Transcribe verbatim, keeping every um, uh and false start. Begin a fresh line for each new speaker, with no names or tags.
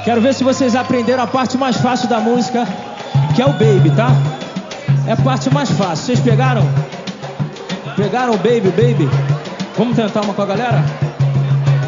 Quero ver se vocês aprenderam a parte mais fácil da música, que é o Baby, tá? É a parte mais fácil. Vocês pegaram? Pegaram o Baby, Baby? Vamos tentar uma com a galera?